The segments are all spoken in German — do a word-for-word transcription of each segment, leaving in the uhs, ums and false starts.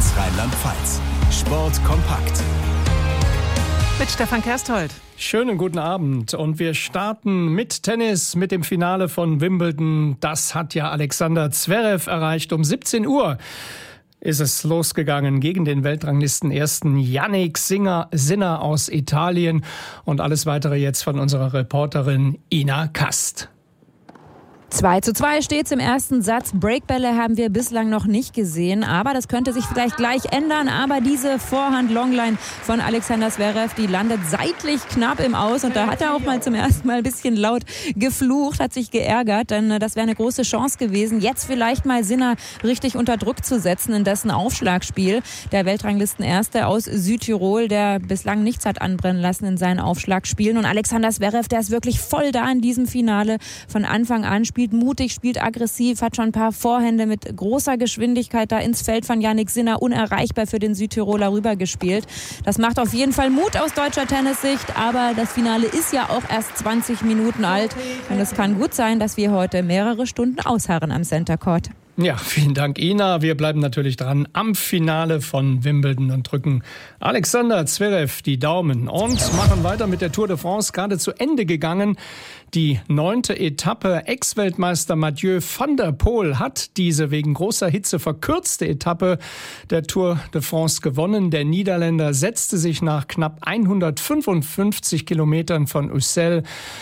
eins Rheinland-Pfalz. Sport kompakt. Mit Stefan Kersthold. Schönen guten Abend und wir starten mit Tennis, mit dem Finale von Wimbledon. Das hat ja Alexander Zverev erreicht. Um siebzehn Uhr ist es losgegangen gegen den Weltranglistenersten Jannik Sinner, Sinner aus Italien. Und alles Weitere jetzt von unserer Reporterin Ina Kast. zwei zu zwei steht's im ersten Satz. Breakbälle haben wir bislang noch nicht gesehen, aber das könnte sich vielleicht gleich ändern. Aber diese Vorhand-Longline von Alexander Zverev, die landet seitlich knapp im Aus. Und da hat er auch mal zum ersten Mal ein bisschen laut geflucht, hat sich geärgert, denn das wäre eine große Chance gewesen, jetzt vielleicht mal Sinner richtig unter Druck zu setzen in dessen Aufschlagspiel. Der Weltranglistenerste aus Südtirol, der bislang nichts hat anbrennen lassen in seinen Aufschlagspielen. Und Alexander Zverev, der ist wirklich voll da in diesem Finale von Anfang an, spielt mutig, spielt aggressiv, hat schon ein paar Vorhände mit großer Geschwindigkeit da ins Feld von Jannik Sinner, unerreichbar für den Südtiroler rübergespielt. Das macht auf jeden Fall Mut aus deutscher Tennissicht, aber das Finale ist ja auch erst zwanzig Minuten alt und es kann gut sein, dass wir heute mehrere Stunden ausharren am Center Court. Ja, vielen Dank, Ina. Wir bleiben natürlich dran am Finale von Wimbledon und drücken Alexander Zverev die Daumen und machen weiter mit der Tour de France, gerade zu Ende gegangen. Die neunte Etappe. Ex-Weltmeister Mathieu van der Poel hat diese wegen großer Hitze verkürzte Etappe der Tour de France gewonnen. Der Niederländer setzte sich nach knapp hundertfünfundfünfzig Kilometern von Ussel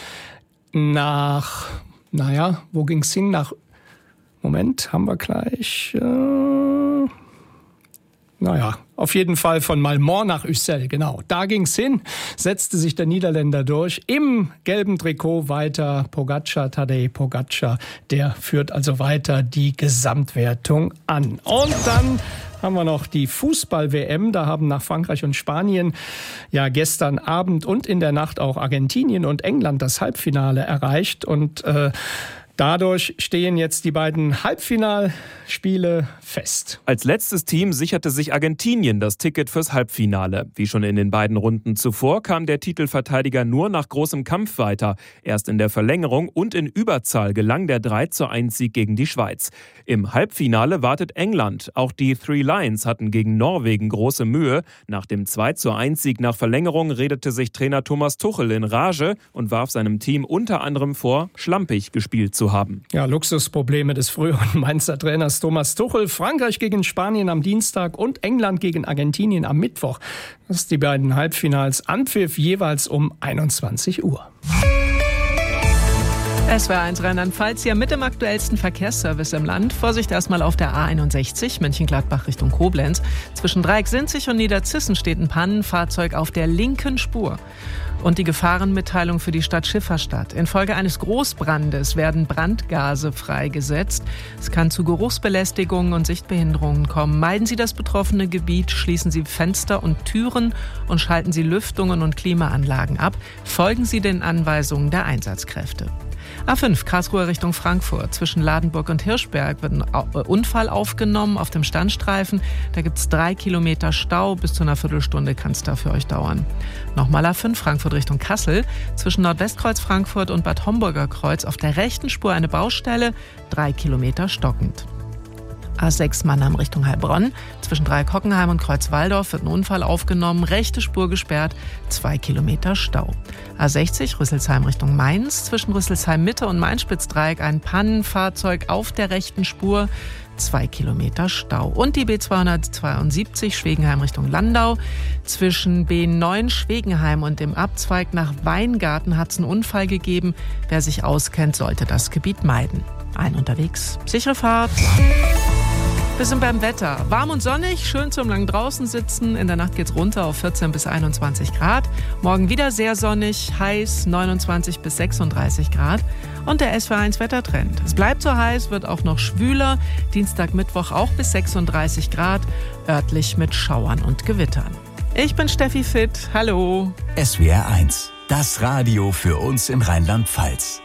nach, naja, wo ging's hin? Nach Moment, haben wir gleich. Äh, naja, auf jeden Fall von Malmort nach Ussel, genau. Da ging's hin, setzte sich der Niederländer durch. Im gelben Trikot weiter Pogačar, Tadej Pogačar. Der führt also weiter die Gesamtwertung an. Und dann haben wir noch die Fußball-W M. Da haben nach Frankreich und Spanien ja gestern Abend und in der Nacht auch Argentinien und England das Halbfinale erreicht. Und äh, dadurch stehen jetzt die beiden Halbfinalspiele fest. Als letztes Team sicherte sich Argentinien das Ticket fürs Halbfinale. Wie schon in den beiden Runden zuvor kam der Titelverteidiger nur nach großem Kampf weiter. Erst in der Verlängerung und in Überzahl gelang der drei zu eins Sieg gegen die Schweiz. Im Halbfinale wartet England. Auch die Three Lions hatten gegen Norwegen große Mühe. Nach dem zwei zu eins Sieg nach Verlängerung redete sich Trainer Thomas Tuchel in Rage und warf seinem Team unter anderem vor, schlampig gespielt zu haben. Ja, Luxusprobleme des früheren Mainzer Trainers Thomas Tuchel. Frankreich gegen Spanien am Dienstag und England gegen Argentinien am Mittwoch. Das sind die beiden Halbfinals. Anpfiff jeweils um einundzwanzig Uhr. S W R eins Rheinland-Pfalz hier mit dem aktuellsten Verkehrsservice im Land. Vorsicht erstmal auf der A einundsechzig, Mönchengladbach Richtung Koblenz. Zwischen Dreiecksinzig und Niederzissen steht ein Pannenfahrzeug auf der linken Spur. Und die Gefahrenmitteilung für die Stadt Schifferstadt. Infolge eines Großbrandes werden Brandgase freigesetzt. Es kann zu Geruchsbelästigungen und Sichtbehinderungen kommen. Meiden Sie das betroffene Gebiet, schließen Sie Fenster und Türen und schalten Sie Lüftungen und Klimaanlagen ab. Folgen Sie den Anweisungen der Einsatzkräfte. A fünf, Karlsruhe Richtung Frankfurt. Zwischen Ladenburg und Hirschberg wird ein Unfall aufgenommen auf dem Standstreifen. Da gibt es drei Kilometer Stau. Bis zu einer Viertelstunde kann es da für euch dauern. Nochmal A fünf, Frankfurt Richtung Kassel. Zwischen Nordwestkreuz Frankfurt und Bad Homburger Kreuz auf der rechten Spur eine Baustelle. Drei Kilometer stockend. A sechs Mannheim Richtung Heilbronn. Zwischen Dreieck-Hockenheim und Kreuzwaldorf wird ein Unfall aufgenommen. Rechte Spur gesperrt, zwei Kilometer Stau. A sechzig Rüsselsheim Richtung Mainz. Zwischen Rüsselsheim Mitte und Main-Spitzdreieck ein Pannenfahrzeug auf der rechten Spur. Zwei Kilometer Stau. Und die B zweihundertzweiundsiebzig Schwegenheim Richtung Landau. Zwischen B neun Schwegenheim und dem Abzweig nach Weingarten hat es einen Unfall gegeben. Wer sich auskennt, sollte das Gebiet meiden. Allen unterwegs. Sichere Fahrt. Wir sind beim Wetter. Warm und sonnig, schön zum lang draußen sitzen. In der Nacht geht's runter auf vierzehn bis einundzwanzig Grad. Morgen wieder sehr sonnig, heiß, neunundzwanzig bis sechsunddreißig Grad. Und der S W R eins Wettertrend. Es bleibt so heiß, wird auch noch schwüler. Dienstag, Mittwoch auch bis sechsunddreißig Grad. Örtlich mit Schauern und Gewittern. Ich bin Steffi Fitt. Hallo. S W R eins, das Radio für uns in Rheinland-Pfalz.